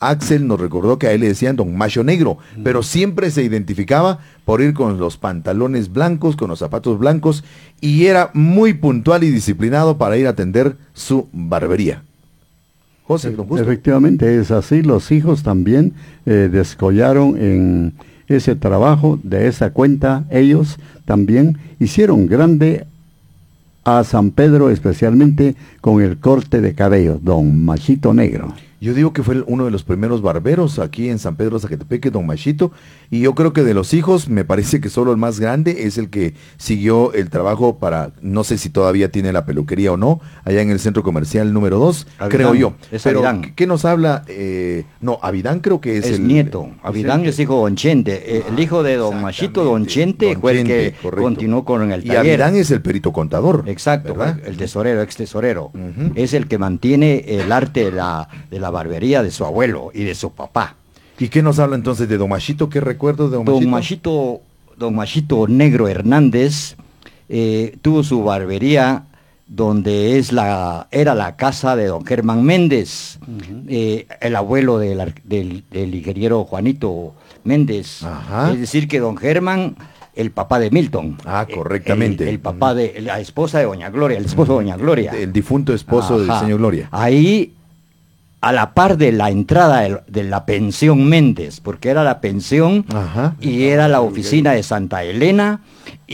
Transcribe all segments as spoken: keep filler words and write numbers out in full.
Axel nos recordó que a él le decían Don Macho Negro, pero siempre se identificaba por ir con los pantalones blancos, con los zapatos blancos, y era muy puntual y disciplinado para ir a atender su barbería. José, don Justo. Efectivamente es así, los hijos también eh, descollaron en ese trabajo, de esa cuenta, ellos también hicieron grande a San Pedro, especialmente con el corte de cabello, Don Machito Negro. Yo digo que fue uno de los primeros barberos aquí en San Pedro Zacatepeque, Don Machito, y yo creo que de los hijos, me parece que solo el más grande es el que siguió el trabajo para, no sé si todavía tiene la peluquería o no, allá en el centro comercial número dos, creo yo. Es Pero, Avidán. ¿qué, qué nos habla? Eh, no, Avidán creo que es, Es el nieto. Avidán es hijo de Don Chente. Eh, el hijo de Don Machito, Don Chente, Don fue Chente, el que correcto. continuó con el Y taller. Avidán es el perito contador. Exacto, ¿verdad? el tesorero, ex tesorero. Ujú. Es el que mantiene el arte de la, de la barbería de su abuelo y de su papá. ¿Y qué nos habla entonces de Don Machito? ¿Qué recuerdo de Don Machito? Don Machito, Don Machito Negro Hernández eh, tuvo su barbería donde es la era la casa de Don Germán Méndez, uh-huh. eh, el abuelo del, del, del ingeniero Juanito Méndez. Ajá. Es decir, que Don Germán, el papá de Milton. Ah, correctamente. El, el papá de la esposa de Doña Gloria, el esposo de Doña Gloria. El difunto esposo Ajá. del señor Gloria. Ahí, a la par de la entrada de, de la pensión Méndez, porque era la pensión Ajá. y era la oficina de Santa Elena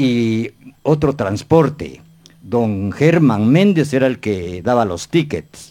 y otro transporte. Don Germán Méndez era el que daba los tickets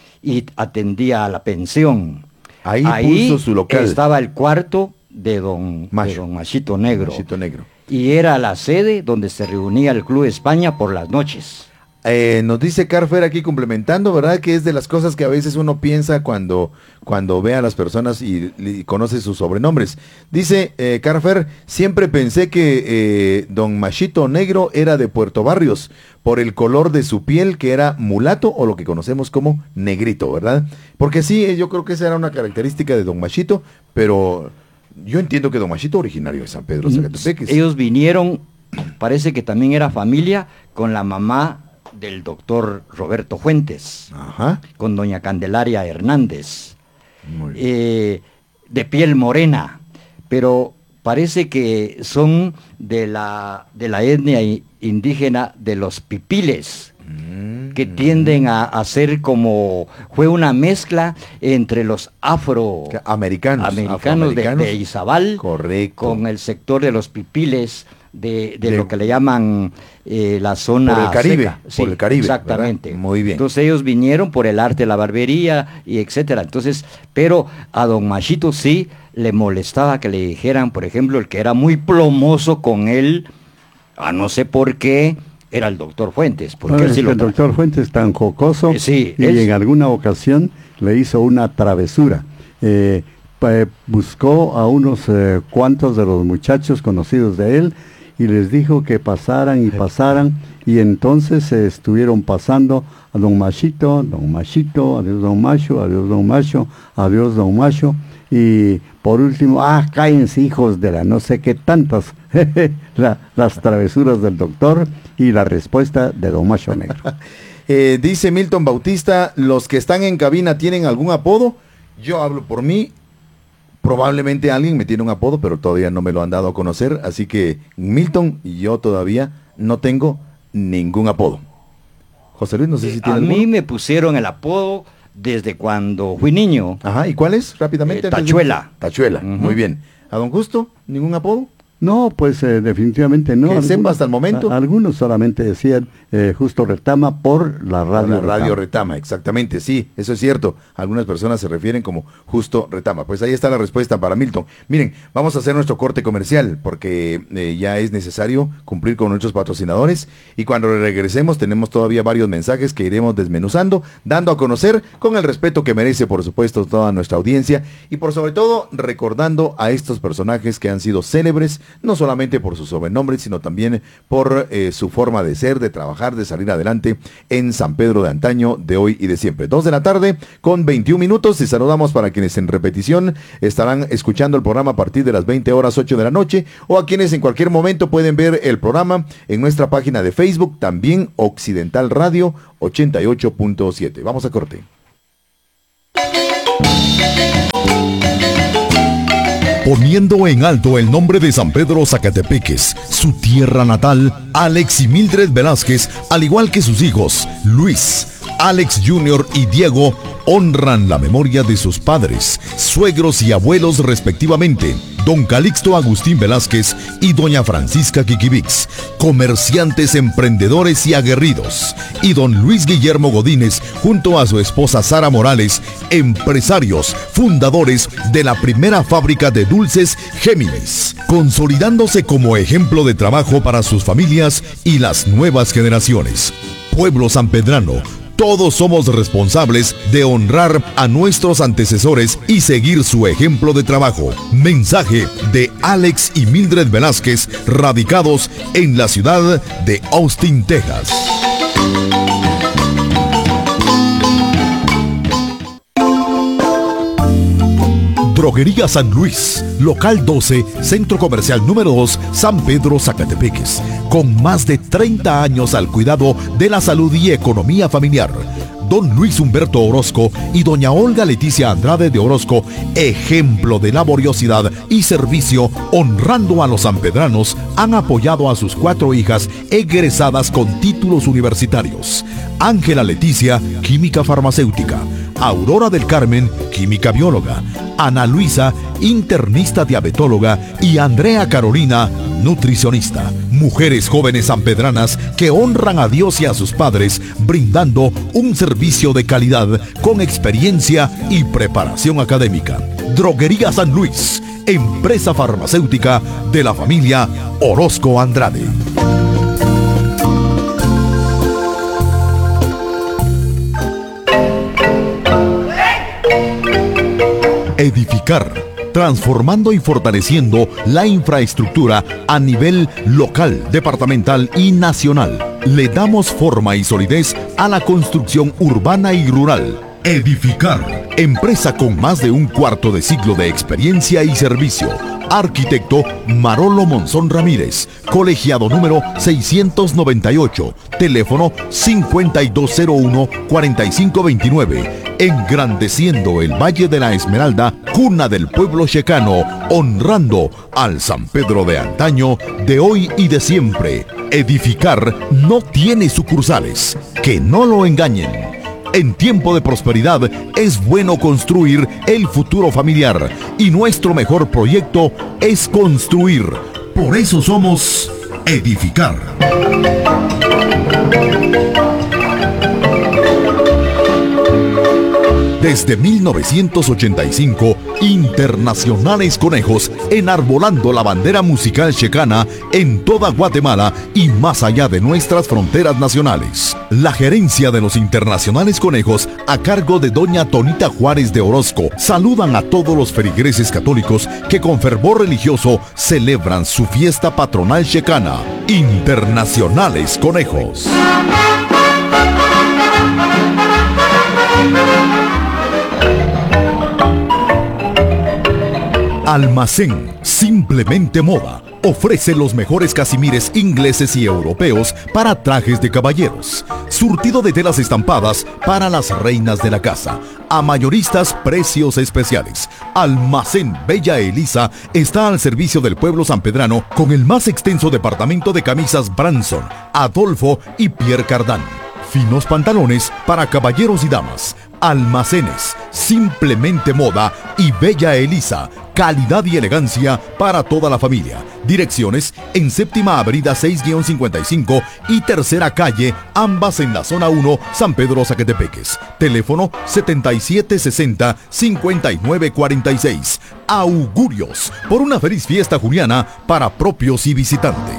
y atendía a la pensión. Ahí, Ahí puso su local. Estaba el cuarto de don, Macho. de don Machito Negro. Machito Negro. Y era la sede donde se reunía el Club España por las noches. Eh, nos dice Carfer aquí complementando, ¿verdad? Que es de las cosas que a veces uno piensa cuando, cuando ve a las personas y, y conoce sus sobrenombres. Dice eh, Carfer, siempre pensé que eh, Don Machito Negro era de Puerto Barrios, por el color de su piel, que era mulato o lo que conocemos como negrito, ¿verdad? Porque sí, yo creo que esa era una característica de Don Machito, pero yo entiendo que Don Machito originario de San Pedro Zacatepeque. Ellos vinieron, parece que también era familia, con la mamá del doctor Roberto Fuentes, Ajá. con doña Candelaria Hernández, Muy bien. eh, de piel morena, pero parece que son de la, de la etnia indígena de los pipiles, mm, que tienden a, a ser como, fue una mezcla entre los afro Americanos, americanos de, de Izabal, correcto, con el sector de los pipiles, de, de, de lo que le llaman eh, la zona por el Caribe, seca. Sí, por el Caribe, exactamente. ¿verdad? Muy bien. Entonces ellos vinieron por el arte de la barbería y etcétera. Entonces, pero a Don Machito sí le molestaba que le dijeran, por ejemplo, el que era muy plomoso con él, a no sé por qué, era el doctor Fuentes. Porque bueno, él sí es lo el doctor Fuentes tan jocoso, eh, sí, y es... en alguna ocasión le hizo una travesura. Eh, buscó a unos eh, cuantos de los muchachos conocidos de él y les dijo que pasaran y pasaran, y entonces se eh, estuvieron pasando a Don Machito, Don Machito, adiós Don Macho, adiós Don Macho, adiós Don Macho, y por último, ah, cállense hijos de la no sé qué tantas, la, las travesuras del doctor y la respuesta de Don Macho Negro. eh, dice Milton Bautista, ¿los que están en cabina tienen algún apodo? Yo hablo por mí. Probablemente alguien me tiene un apodo, pero todavía no me lo han dado a conocer, así que Milton y yo todavía no tengo ningún apodo. José Luis, no sé si tiene A alguno. mí me pusieron el apodo desde cuando fui niño. Ajá, ¿y cuál es? Rápidamente. Eh, Tachuela. Tachuela, Uh-huh. muy bien. ¿A don Justo? ¿Ningún apodo? No, pues eh, definitivamente no. ¿Que sepa hasta el momento? A, algunos solamente decían eh, Justo Retama por la radio por la radio Retama. Retama, exactamente, sí, eso es cierto. Algunas personas se refieren como Justo Retama. Pues ahí está la respuesta para Milton. Miren, vamos a hacer nuestro corte comercial porque eh, ya es necesario cumplir con nuestros patrocinadores y cuando regresemos tenemos todavía varios mensajes que iremos desmenuzando, dando a conocer con el respeto que merece, por supuesto, toda nuestra audiencia y por sobre todo recordando a estos personajes que han sido célebres, no solamente por sus sobrenombres, sino también por eh, su forma de ser, de trabajar, de salir adelante en San Pedro de antaño, de hoy y de siempre. Dos de la tarde con veintiún minutos y saludamos para quienes en repetición estarán escuchando el programa a partir de las veinte horas ocho de la noche o a quienes en cualquier momento pueden ver el programa en nuestra página de Facebook, también Occidental Radio ochenta y ocho punto siete. Vamos a corte. Poniendo en alto el nombre de San Pedro Zacatepeques, su tierra natal, Alex y Mildred Velázquez, al igual que sus hijos, Luis, Alex junior y Diego, honran la memoria de sus padres, suegros y abuelos respectivamente, don Calixto Agustín Velázquez y doña Francisca Quiquivix, comerciantes, emprendedores y aguerridos, y don Luis Guillermo Godínez, junto a su esposa Sara Morales, empresarios, fundadores de la primera fábrica de dulces Géminis, consolidándose como ejemplo de trabajo para sus familias y las nuevas generaciones. Pueblo sanpedrano, todos somos responsables de honrar a nuestros antecesores y seguir su ejemplo de trabajo. Mensaje de Alex y Mildred Velázquez, radicados en la ciudad de Austin, Texas. Droguería San Luis, local doce, centro comercial número dos, San Pedro Zacatepeques, con más de treinta años al cuidado de la salud y economía familiar. Don Luis Humberto Orozco y doña Olga Leticia Andrade de Orozco, ejemplo de laboriosidad y servicio, honrando a los sanpedranos, han apoyado a sus cuatro hijas egresadas con títulos universitarios. Ángela Leticia, química farmacéutica; Aurora del Carmen, química bióloga; Ana Luisa, internista diabetóloga; y Andrea Carolina, nutricionista. Mujeres jóvenes sanpedranas que honran a Dios y a sus padres, brindando un servicio de calidad con experiencia y preparación académica. Droguería San Luis, empresa farmacéutica de la familia Orozco Andrade. Edificar, transformando y fortaleciendo la infraestructura a nivel local, departamental y nacional. Le damos forma y solidez a la construcción urbana y rural. Edificar, empresa con más de un cuarto de siglo de experiencia y servicio. Arquitecto Marolo Monzón Ramírez, colegiado número seiscientos noventa y ocho, teléfono cincuenta y dos cero uno, cuarenta y cinco veintinueve. Engrandeciendo el Valle de la Esmeralda, cuna del pueblo checano, honrando al San Pedro de antaño, de hoy y de siempre. Edificar no tiene sucursales, que no lo engañen. En tiempo de prosperidad es bueno construir el futuro familiar, y nuestro mejor proyecto es construir. Por eso somos Edificar. Desde mil novecientos ochenta y cinco, Internacionales Conejos, enarbolando la bandera musical checana en toda Guatemala y más allá de nuestras fronteras nacionales. La gerencia de los Internacionales Conejos, a cargo de doña Tonita Juárez de Orozco, saludan a todos los feligreses católicos que con fervor religioso celebran su fiesta patronal checana. Internacionales Conejos. Almacén Simplemente Moda ofrece los mejores casimires ingleses y europeos para trajes de caballeros. Surtido de telas estampadas para las reinas de la casa. A mayoristas, precios especiales. Almacén Bella Elisa está al servicio del pueblo sanpedrano con el más extenso departamento de camisas Branson, Adolfo y Pierre Cardin. Finos pantalones para caballeros y damas. Almacenes Simplemente Moda y Bella Elisa, calidad y elegancia para toda la familia. Direcciones en Séptima Avenida seis cincuenta y cinco y Tercera Calle, ambas en la zona uno, San Pedro Zacatepeques. Teléfono setenta y siete sesenta, cincuenta y nueve cuarenta y seis. Augurios por una feliz fiesta juliana para propios y visitantes.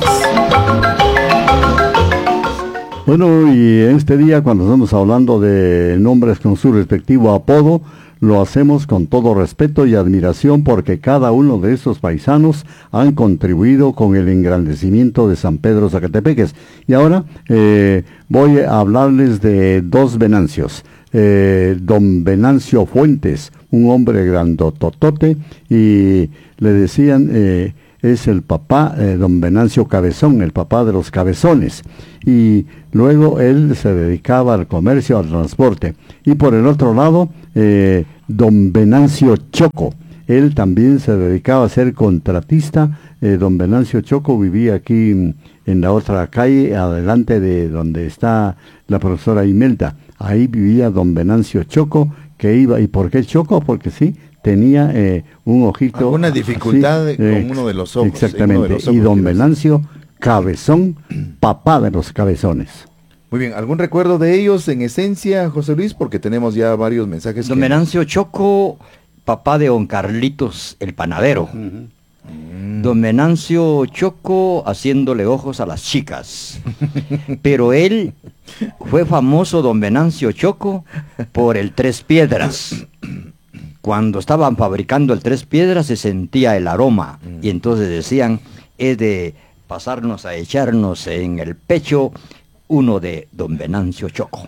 Bueno, y en este día, cuando estamos hablando de nombres con su respectivo apodo, lo hacemos con todo respeto y admiración porque cada uno de estos paisanos han contribuido con el engrandecimiento de San Pedro Zacatepeques. Y ahora eh, voy a hablarles de dos Venancios. Eh, don Venancio Fuentes, un hombre grandototote, y le decían... Eh, es el papá, eh, don Venancio Cabezón, el papá de los cabezones. Y luego él se dedicaba al comercio, al transporte. Y por el otro lado, eh, don Venancio Choco, él también se dedicaba a ser contratista. Eh, don Venancio Choco vivía aquí mm, en la otra calle, adelante de donde está la profesora Imelda. Ahí vivía don Venancio Choco, que iba, ¿y por qué Choco? Porque sí, tenía eh, un ojito... Alguna dificultad así, con eh, uno de los ojos. Exactamente, de los ojos, y don quiero decir. Venancio Cabezón, papá de los cabezones. Muy bien, ¿algún recuerdo de ellos en esencia, José Luis? Porque tenemos ya varios mensajes. Don que... Venancio Choco, papá de don Carlitos el panadero. Uh-huh. Mm. Don Venancio Choco haciéndole ojos a las chicas. Pero él fue famoso, don Venancio Choco, por el Tres Piedras. Cuando estaban fabricando el Tres Piedras se sentía el aroma. Mm. Y entonces decían, es de pasarnos a echarnos en el pecho uno de don Venancio Choco.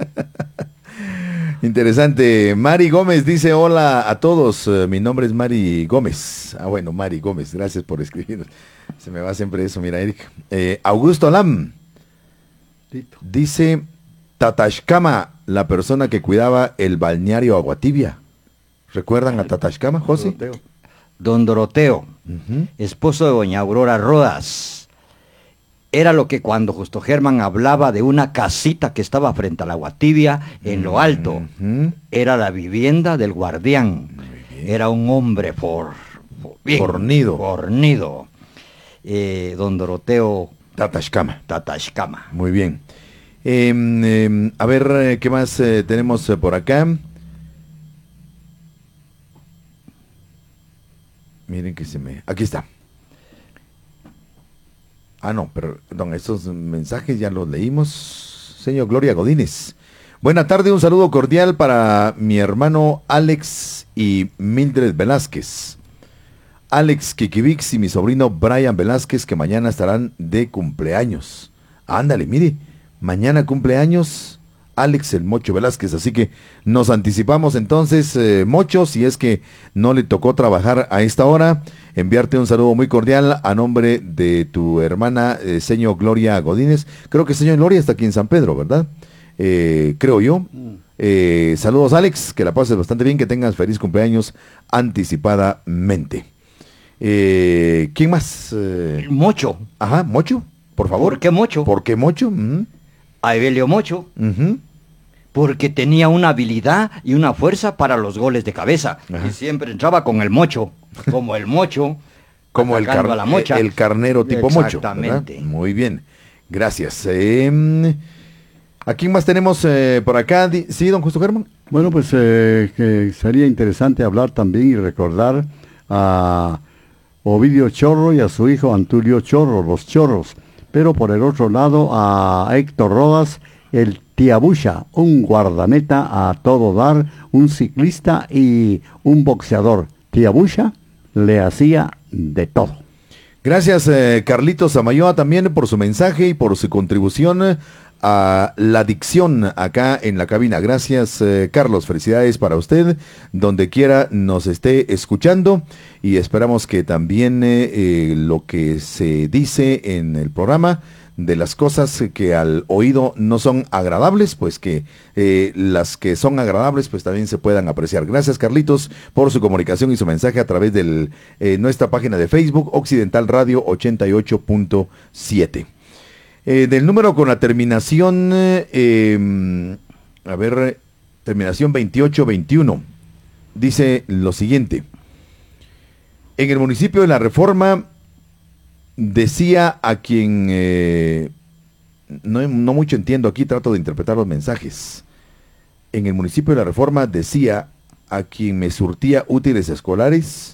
Interesante. Mari Gómez dice, hola a todos, uh, mi nombre es Mari Gómez. Ah, bueno, Mari Gómez, gracias por escribirnos. Se me va siempre eso, mira, Eric. Eh, Augusto Lam dice, Tatashkama, la persona que cuidaba el balneario Aguatibia. ¿Recuerdan a Tatashkama, José? Doroteo. Don Doroteo, Uh-huh. esposo de doña Aurora Rodas. Era lo que cuando Justo Germán hablaba de una casita que estaba frente a la Aguatibia en lo alto. Uh-huh. Era la vivienda del guardián. Era un hombre for, for- bien, Fornido. fornido. Eh, don Doroteo Tatashkama. Tatashkama. Muy bien. Eh, eh, a ver, eh, ¿qué más eh, tenemos eh, por acá? Miren que se me... Aquí está. Ah, no, perdón, estos mensajes ya los leímos. Señor Gloria Godínez. Buena tarde, un saludo cordial para mi hermano Alex y Mildred Velázquez. Alex Kikivix y mi sobrino Brian Velázquez, que mañana estarán de cumpleaños. Ándale, mire, mañana cumpleaños Alex el Mocho Velázquez, así que nos anticipamos entonces, eh, Mocho, si es que no le tocó trabajar a esta hora, enviarte un saludo muy cordial a nombre de tu hermana, eh, señor Gloria Godínez. Creo que señor Gloria está aquí en San Pedro, ¿verdad? Eh, creo yo. Eh, saludos, Alex, que la pases bastante bien, que tengas feliz cumpleaños anticipadamente. Eh, ¿Quién más? Eh, Mocho. ajá, Mocho, por favor. ¿Por qué Mocho? ¿Por qué Mocho? Mm, A Evelio Mocho. ujú. Porque tenía una habilidad y una fuerza para los goles de cabeza. Ajá. Y siempre entraba con el mocho. Como el mocho. Como el, atacando car- a la mocha. el carnero tipo mocho. Exactamente. ¿Verdad? Muy bien, gracias. Eh, ¿A quién más tenemos eh, por acá? Di- ¿Sí, don Justo Germán? Bueno, pues eh, que sería interesante hablar también y recordar a Ovidio Chorro y a su hijo Antulio Chorro, los Chorros. Pero por el otro lado a Héctor Rodas, el Tiabucha, un guardameta a todo dar, un ciclista y un boxeador. Tiabucha le hacía de todo. Gracias, eh, Carlitos Samayoa, también por su mensaje y por su contribución eh, a la dicción acá en la cabina. Gracias, eh, Carlos, felicidades para usted, donde quiera nos esté escuchando, y esperamos que también eh, eh, lo que se dice en el programa, de las cosas que al oído no son agradables, pues que eh, las que son agradables pues también se puedan apreciar. Gracias, Carlitos, por su comunicación y su mensaje a través de eh, nuestra página de Facebook, Occidental Radio ochenta y ocho punto siete. Eh, del número con la terminación, eh, eh, a ver, terminación veintiocho veintiuno, dice lo siguiente. En el municipio de La Reforma, decía a quien, eh, no, no mucho entiendo aquí, trato de interpretar los mensajes. En el municipio de La Reforma decía a quien me surtía útiles escolares,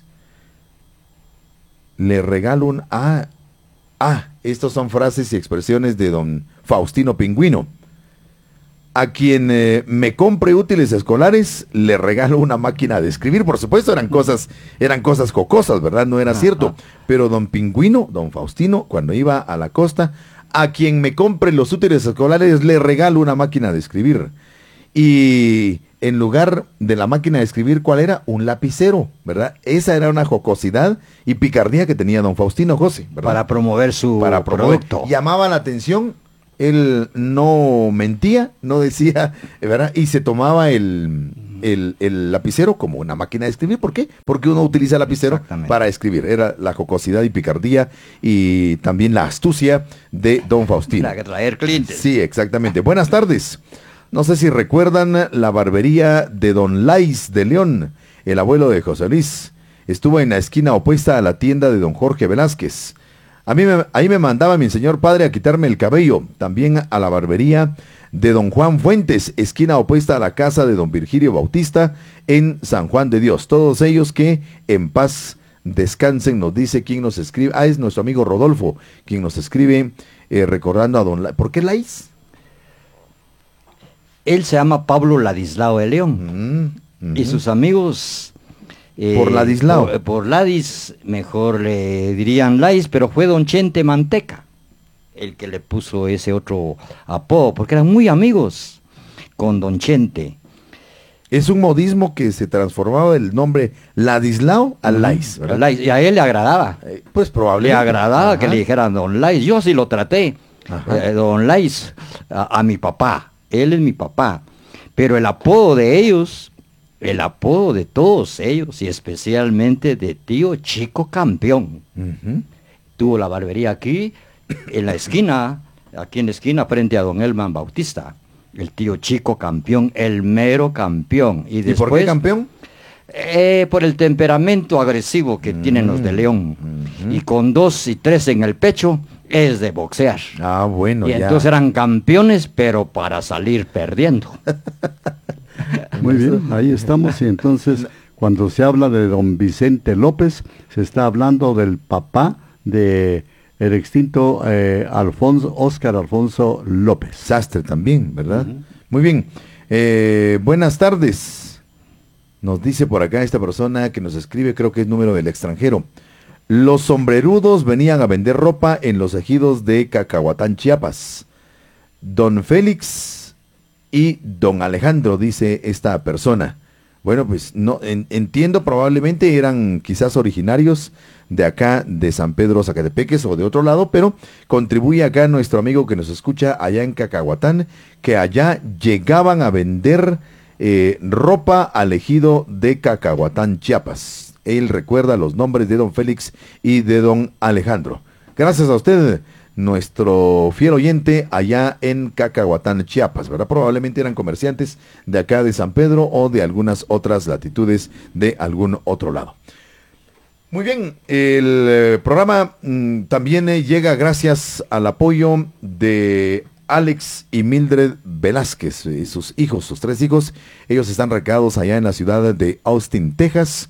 le regalo un... Ah, ah, estas son frases y expresiones de don Faustino Pingüino. A quien eh, me compre útiles escolares, le regalo una máquina de escribir. Por supuesto, eran cosas, eran cosas jocosas, ¿verdad? No era Ajá. cierto. Pero don Pingüino, don Faustino, cuando iba a la costa, a quien me compre los útiles escolares, le regalo una máquina de escribir. Y en lugar de la máquina de escribir, ¿cuál era? Un lapicero, ¿verdad? Esa era una jocosidad y picardía que tenía don Faustino José, ¿verdad? Para promover su Para promover. producto. Llamaba la atención Él no mentía, no decía, ¿verdad? Y se tomaba el, el, el lapicero como una máquina de escribir. ¿Por qué? Porque uno utiliza el lapicero para escribir. Era la jocosidad y picardía y también la astucia de don Faustino. La traer clientes. Sí, exactamente. Buenas tardes. No sé si recuerdan la barbería de don Lais de León, el abuelo de José Luis. Estuvo en la esquina opuesta a la tienda de don Jorge Velázquez. A mí me, ahí me mandaba mi señor padre a quitarme el cabello. También a la barbería de don Juan Fuentes, esquina opuesta a la casa de don Virgilio Bautista en San Juan de Dios. Todos ellos que en paz descansen, nos dice quien nos escribe. Ah, es nuestro amigo Rodolfo, quien nos escribe eh, recordando a don Lais. ¿Por qué Lais? Él se llama Pablo Ladislao de León. Mm, mm. Y sus amigos... Eh, por Ladislao. Por, por Ladis, mejor le dirían Lais, pero fue don Chente Manteca el que le puso ese otro apodo, porque eran muy amigos con don Chente. Es un modismo que se transformaba el nombre Ladislao a Lais, ¿verdad? Lais, y a él le agradaba. Eh, pues probablemente. Le agradaba Ajá. que le dijeran don Lais. Yo sí lo traté, eh, don Lais, a, a mi papá. Él es mi papá. Pero el apodo de ellos... El apodo de todos ellos y especialmente de tío Chico Campeón. Uh-huh. Tuvo la barbería aquí, en la esquina, aquí en la esquina frente a don Elman Bautista. El tío Chico Campeón, el mero campeón. ¿Y, después, ¿Y por qué campeón? Eh, por el temperamento agresivo que uh-huh. tienen los de León. Uh-huh. Y con dos y tres en el pecho es de boxear. Ah, bueno, Y ya. entonces eran campeones, pero para salir perdiendo. Muy bien, ahí estamos. Y entonces, cuando se habla de don Vicente López, se está hablando del papá de el extinto eh, Alfonso, Óscar Alfonso López. Sastre también, ¿verdad? Uh-huh. Muy bien. Eh, buenas tardes. Nos dice por acá esta persona que nos escribe, creo que es número del extranjero. Los sombrerudos venían a vender ropa en los ejidos de Cacahuatán, Chiapas. Don Félix y don Alejandro, dice esta persona. Bueno, pues no en, entiendo, probablemente eran quizás originarios de acá, de San Pedro Zacatepeques o de otro lado, pero contribuye acá nuestro amigo que nos escucha allá en Cacahuatán, que allá llegaban a vender eh, ropa al ejido de Cacahuatán, Chiapas. Él recuerda los nombres de don Félix y de don Alejandro. Gracias a usted, nuestro fiel oyente allá en Cacahuatán, Chiapas, ¿verdad? Probablemente eran comerciantes de acá de San Pedro o de algunas otras latitudes de algún otro lado. Muy bien, el eh, programa mmm, también eh, llega gracias al apoyo de Alex y Mildred Velázquez, eh, sus hijos, sus tres hijos. Ellos están recados allá en la ciudad de Austin, Texas,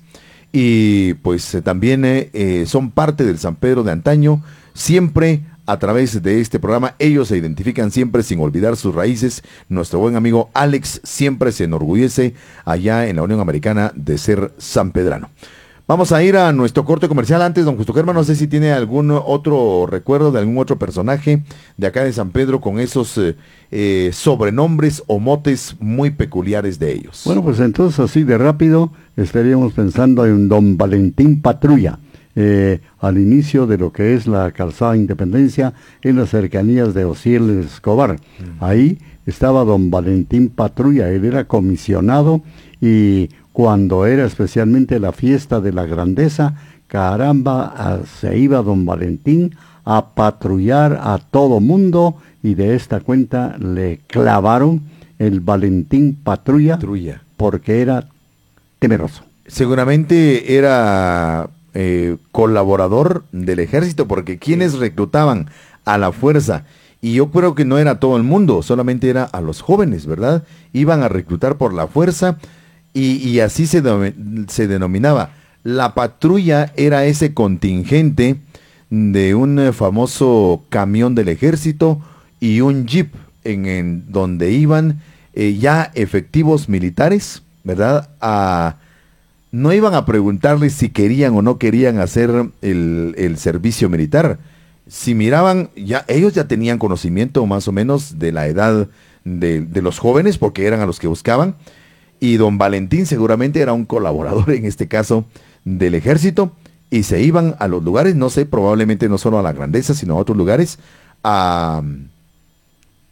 y pues eh, también eh, eh, son parte del San Pedro de antaño. Siempre a través de este programa ellos se identifican siempre sin olvidar sus raíces. Nuestro buen amigo Alex siempre se enorgullece allá en la Unión Americana de ser sanpedrano. Vamos a ir a nuestro corte comercial. Antes, don Justo Germán, no sé si tiene algún otro recuerdo de algún otro personaje de acá de San Pedro con esos eh, eh, sobrenombres o motes muy peculiares de ellos. Bueno, pues entonces así de rápido estaríamos pensando en don Valentín Patrulla, eh, al inicio de lo que es la calzada Independencia en las cercanías de Ociel Escobar. Uh-huh. Ahí estaba don Valentín Patrulla, él era comisionado y cuando era especialmente la fiesta de la grandeza, caramba, a, se iba don Valentín a patrullar a todo mundo y de esta cuenta le clavaron el Valentín Patrulla, Patrulla. porque era temeroso. Seguramente era eh, colaborador del ejército, porque quienes reclutaban a la fuerza, y yo creo que no era todo el mundo, solamente era a los jóvenes, ¿verdad? Iban a reclutar por la fuerza. Y, y así se, de, se denominaba. La patrulla era ese contingente de un famoso camión del ejército y un jeep en, en donde iban eh, ya efectivos militares, ¿verdad? A, no iban a preguntarles si querían o no querían hacer el, el servicio militar. Si miraban, ya ellos ya tenían conocimiento más o menos de la edad de, de los jóvenes, porque eran a los que buscaban. Y don Valentín seguramente era un colaborador, en este caso, del ejército, y se iban a los lugares, no sé, probablemente no solo a la grandeza, sino a otros lugares, a,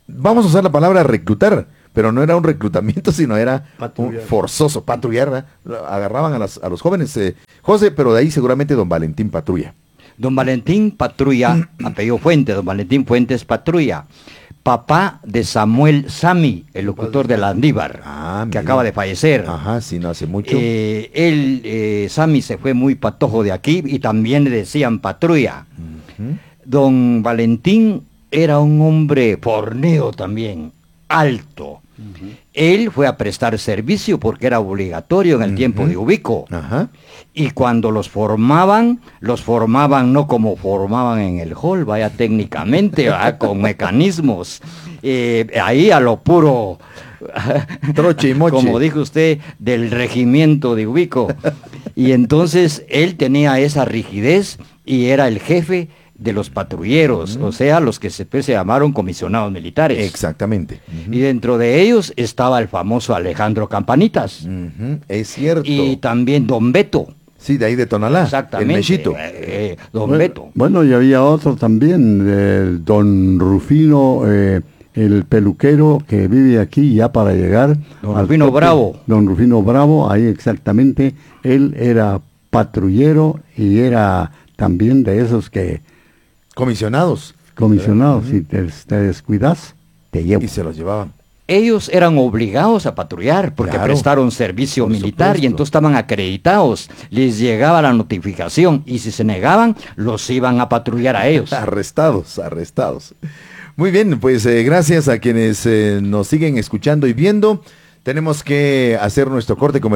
vamos a usar la palabra reclutar, pero no era un reclutamiento, sino era Patrullar. un forzoso, patrullar, ¿verdad? Agarraban a, las, a los jóvenes, eh, José, pero de ahí seguramente don Valentín Patrulla. Don Valentín Patrulla, apellido Fuentes, don Valentín Fuentes Patrulla, papá de Samuel Sami, el locutor de la Andívar, Ah, que mira. acaba de fallecer. Ajá, sí, no hace mucho. Eh, él, eh, Sami se fue muy patojo de aquí y también le decían Patrulla. Ujú. Don Valentín era un hombre forneo también, alto. Él fue a prestar servicio porque era obligatorio en el Ujú. tiempo de Ubico. Ajá. Y cuando los formaban, los formaban no como formaban en el hall, vaya técnicamente, ¿verdad? Con mecanismos. Eh, ahí a lo puro, Troche y moche. como dijo usted, del regimiento de Ubico. Y entonces él tenía esa rigidez y era el jefe de los patrulleros, o sea, los que se, pues, se llamaron comisionados militares. Exactamente. Y dentro de ellos estaba el famoso Alejandro Campanitas Ujú, es cierto. y también Don Beto. Sí, de ahí de Tonalá. Exactamente. El Mechito. eh, eh, don Bueno, Beto. bueno, y había otro también, eh, don Rufino, eh, el peluquero que vive aquí ya para llegar. Don al Rufino tope. Bravo. Don Rufino Bravo, ahí exactamente. Él era patrullero y era también de esos que Comisionados. comisionados, si te, te descuidas, te llevo. Y se los llevaban. Ellos eran obligados a patrullar porque Claro. prestaron servicio Por militar supuesto. y entonces estaban acreditados. Les llegaba la notificación y si se negaban, los iban a patrullar a ellos. Arrestados, arrestados. Muy bien, pues eh, gracias a quienes eh, nos siguen escuchando y viendo. Tenemos que hacer nuestro corte comercial.